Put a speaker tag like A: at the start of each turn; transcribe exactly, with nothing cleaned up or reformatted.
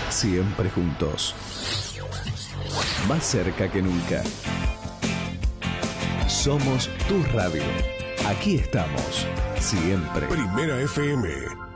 A: Siempre juntos. Más cerca que nunca. Somos tu radio. Aquí estamos. Siempre.
B: Primera F M.